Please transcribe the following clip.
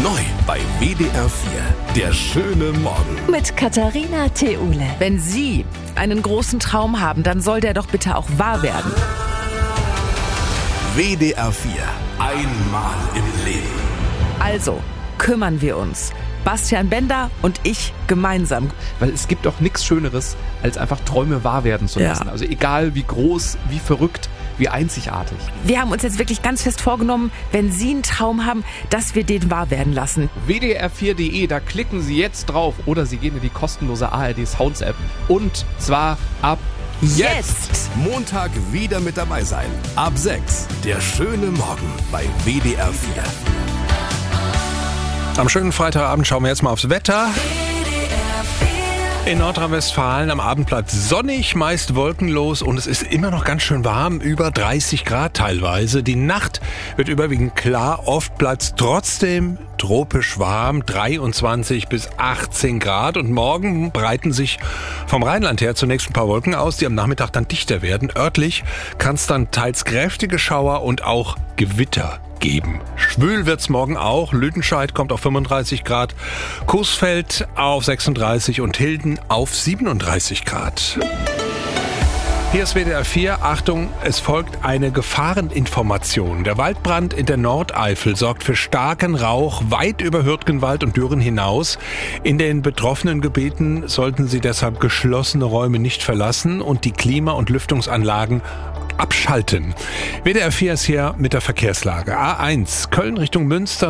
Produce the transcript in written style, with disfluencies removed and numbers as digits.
Neu bei WDR 4. Der schöne Morgen. Mit Katharina Theule. Wenn Sie einen großen Traum haben, dann soll der doch bitte auch wahr werden. WDR 4. Einmal im Leben. Also kümmern wir uns. Bastian Bender und ich gemeinsam. Weil es gibt doch nichts Schöneres, als einfach Träume wahr werden zu lassen. Ja. Also egal wie groß, wie verrückt, wie einzigartig. Wir haben uns jetzt wirklich ganz fest vorgenommen, wenn Sie einen Traum haben, dass wir den wahr werden lassen. WDR4.de, da klicken Sie jetzt drauf oder Sie gehen in die kostenlose ARD Sounds App. Und zwar ab jetzt! Montag wieder mit dabei sein. Ab 6. Der schöne Morgen bei WDR 4. Am schönen Freitagabend schauen wir jetzt mal aufs Wetter. In Nordrhein-Westfalen am Abendblatt sonnig, meist wolkenlos und es ist immer noch ganz schön warm, über 30 Grad teilweise. Die Nacht wird überwiegend klar, oft bleibt es trotzdem tropisch warm, 23 bis 18 Grad. Und morgen breiten sich vom Rheinland her zunächst ein paar Wolken aus, die am Nachmittag dann dichter werden. Örtlich kann es dann teils kräftige Schauer und auch Gewitter geben. Schwül wird's morgen auch. Lüdenscheid kommt auf 35 Grad, Coesfeld auf 36 und Hilden auf 37 Grad. Hier ist WDR 4. Achtung, es folgt eine Gefahreninformation. Der Waldbrand in der Nordeifel sorgt für starken Rauch weit über Hürtgenwald und Düren hinaus. In den betroffenen Gebieten sollten Sie deshalb geschlossene Räume nicht verlassen und die Klima- und Lüftungsanlagen abschalten. WDR 4 ist hier mit der Verkehrslage. A1 Köln Richtung Münster.